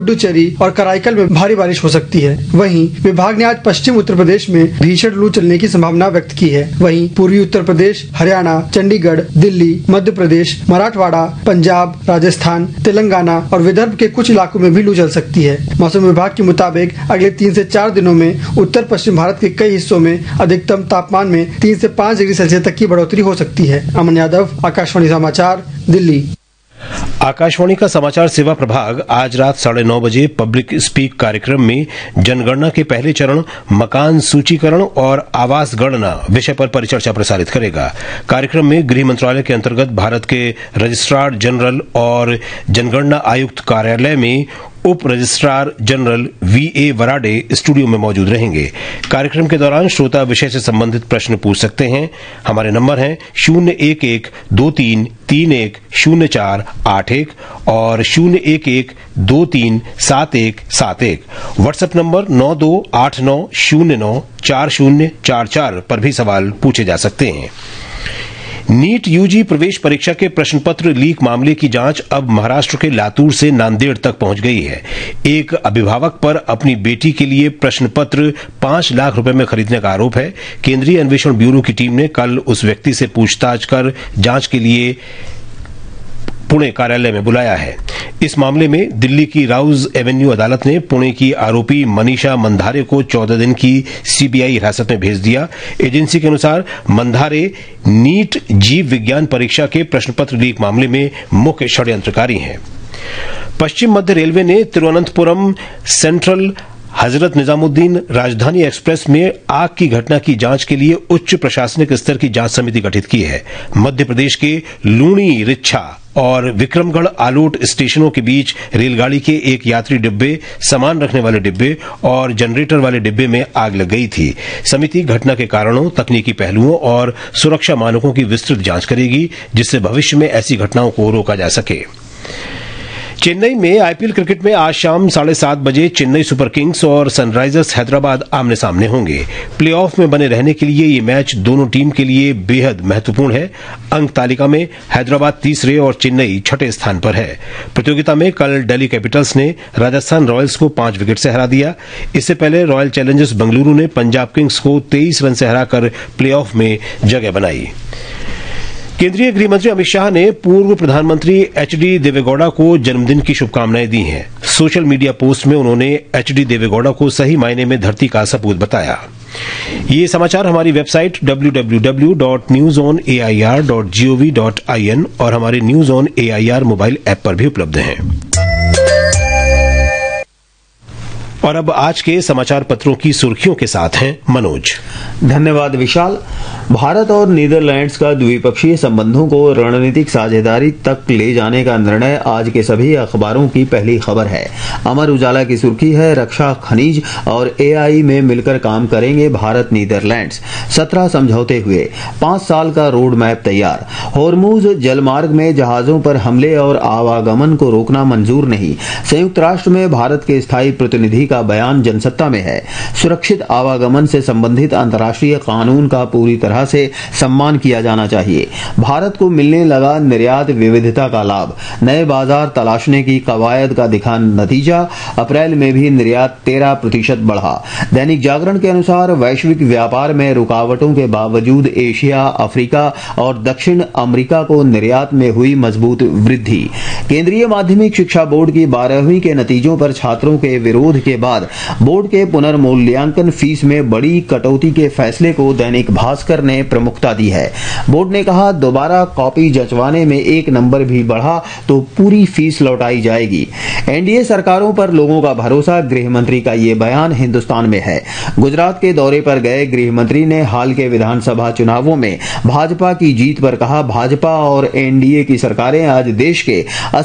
पुडुचेरी और कराईकल में भारी बारिश हो सकती है। वहीं विभाग ने आज पश्चिम उत्तर प्रदेश में भीषण लू चलने की संभावना व्यक्त की है। वहीं पूर्वी उत्तर प्रदेश, हरियाणा, चंडीगढ़, दिल्ली, मध्य प्रदेश, मराठवाड़ा, पंजाब, राजस्थान, तेलंगाना और विदर्भ के कुछ इलाकों में भी लू चल सकती है। मौसम विभाग के मुताबिक अगले 3 से 4 दिनों में उत्तर पश्चिम भारत के कई हिस्सों में अधिकतम तापमान में 3 से 5 डिग्री सेल्सियस तक की बढ़ोतरी हो सकती है। अमन यादव, आकाशवाणी समाचार, दिल्ली। आकाशवाणी का समाचार सेवा प्रभाग आज रात 9:30 बजे पब्लिक स्पीक कार्यक्रम में जनगणना के पहले चरण मकान सूचीकरण और आवास गणना विषय पर परिचर्चा प्रसारित करेगा। कार्यक्रम में गृह मंत्रालय के अंतर्गत भारत के रजिस्ट्रार जनरल और जनगणना आयुक्त कार्यालय में उप registrar general V.A. Varade studio में मौजूद रहेंगे। कार्यक्रम के दौरान श्रोता विषय से संबंधित प्रश्न पूछ सकते हैं। हमारे नंबर हैं 011-2331-0481 और 011-237171। व्हाट्सएप नंबर 9289094044 पर भी सवाल पूछे जा सकते हैं। नीट यूजी प्रवेश परीक्षा के प्रश्न पत्र लीक मामले की जांच अब महाराष्ट्र के लातूर से नांदेड़ तक पहुंच गई है। एक अभिभावक पर अपनी बेटी के लिए प्रश्न पत्र 5 लाख रुपए में खरीदने का आरोप है। केंद्रीय अन्वेषण ब्यूरो की टीम ने कल उस व्यक्ति से पूछताछ कर जांच के लिए पुणे कार्यालय में बुलाया है। इस मामले में दिल्ली की राउज एवेन्यू अदालत ने पुणे की आरोपी मनीषा मंधारे को 14 दिन की सीबीआई हिरासत में भेज दिया। एजेंसी के अनुसार मंधारे नीट जीव विज्ञान परीक्षा के प्रश्न पत्र लीक मामले में मुख्य षड्यंत्रकारी हैं। पश्चिम मध्य रेलवे ने तिरुवनंतपुरम सेंट्रल हजरत निजामुद्दीन राजधानी एक्सप्रेस में आग की घटना की जांच के लिए उच्च प्रशासनिक स्तर की जांच समिति गठित की है। मध्य प्रदेश के लूणी, रिच्छा और विक्रमगढ़ आलोट स्टेशनों के बीच रेलगाड़ी के एक यात्री डिब्बे, सामान रखने वाले डिब्बे और जनरेटर वाले डिब्बे में आग लग गई थी। समिति घटना के कारणों, तकनीकी पहलुओं और सुरक्षा मानकों की विस्तृत जांच करेगी, जिससे भविष्य में ऐसी घटनाओं को रोका जा सके। चेन्नई में आईपीएल क्रिकेट में आज शाम 7:30 बजे चेन्नई सुपर किंग्स और सनराइजर्स हैदराबाद आमने सामने होंगे। प्लेऑफ में बने रहने के लिए ये मैच दोनों टीम के लिए बेहद महत्वपूर्ण है। अंक तालिका में हैदराबाद तीसरे और चेन्नई छठे स्थान पर है। प्रतियोगिता में कल दिल्ली कैपिटल्स ने राजस्थान रॉयल्स को 5 विकेट से हरा दिया। इससे पहले रॉयल चैलेंजर्स बेंगलुरु ने पंजाब किंग्स को 23 रन से हराकर प्लेऑफ में जगह बनाई। केंद्रीय गृह मंत्री अमित शाह ने पूर्व प्रधानमंत्री HD देवेगौड़ा को जन्मदिन की शुभकामनाएं दी हैं। सोशल मीडिया पोस्ट में उन्होंने HD देवेगौड़ा को सही मायने में धरती का सपूत बताया। ये समाचार हमारी वेबसाइट www.newsonair.gov.in और हमारे news on AIR mobile app पर भी उपलब्ध हैं। और अब आज के समाचार पत्रों की सुर्खियों के साथ हैं मनोज। धन्यवाद विशाल। भारत और नीदरलैंड्स का द्विपक्षीय संबंधों को रणनीतिक साझेदारी तक ले जाने का निर्णय आज के सभी अखबारों की पहली खबर है। अमर उजाला की सुर्खी है, रक्षा, खनिज और AI में मिलकर काम करेंगे भारत नीदरलैंड्स। 17 समझौते हुए, 5 साल का रोड मैप तैयार। होर्मुज जलमार्ग में जहाजों पर हमले और आवागमन को रोकना मंजूर नहीं। संयुक्त राष्ट्र में भारत के स्थायी प्रतिनिधि का बयान जनसत्ता में है। सुरक्षित आवागमन से संबंधित अंतर्राष्ट्रीय कानून का पूरी तरह से सम्मान किया जाना चाहिए। भारत को मिलने लगा निर्यात विविधता का लाभ। नए बाजार तलाशने की कवायद का दिखा नतीजा, अप्रैल में भी निर्यात 13% बढ़ा। दैनिक जागरण के अनुसार वैश्विक व्यापार में रुकावटों के बावजूद एशिया, अफ्रीका और दक्षिण अमेरिका को निर्यात में हुई मजबूत वृद्धि। केंद्रीय माध्यमिक शिक्षा बोर्ड की 12वीं के नतीजों पर छात्रों के विरोध के बाद बोर्ड के पुनर्मूल्यांकन फीस में बड़ी कटौती के फैसले को दैनिक भास्कर ने प्रमुखता दी है। बोर्ड ने कहा, दोबारा कॉपी जंचवाने में 1 नंबर भी बढ़ा तो पूरी फीस लौटाई जाएगी। एनडीए सरकारों पर लोगों का भरोसा, गृह मंत्री का ये बयान हिंदुस्तान में है। गुजरात के दौरे पर गए गृह मंत्री ने हाल के विधानसभा चुनावों में भाजपा की जीत पर कहा, भाजपा और एनडीए की सरकारें आज देश के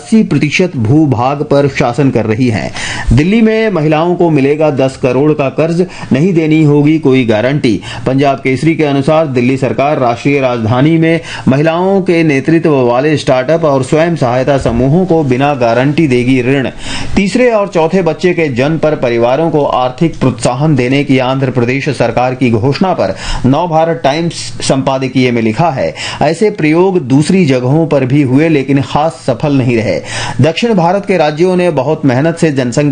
80% भूभाग पर शासन कर रही हैं। दिल्ली में महिलाओं को मिलेगा 10 करोड़ का कर्ज, नहीं देनी होगी कोई गारंटी। पंजाब केसरी के अनुसार दिल्ली सरकार राष्ट्रीय राजधानी में महिलाओं के नेतृत्व वाले स्टार्टअप और स्वयं सहायता समूहों को बिना गारंटी देगी ऋण। तीसरे और चौथे बच्चे के जन्म पर परिवारों को आर्थिक प्रोत्साहन देने की आंध्र प्रदेश सरकार की घोषणा पर नवभारत टाइम्स संपादकीय में लिखा है, ऐसे प्रयोग दूसरी जगहों पर भी हुए लेकिन खास सफल नहीं रहे। दक्षिण भारत के राज्यों ने बहुत मेहनत से जनसंख्या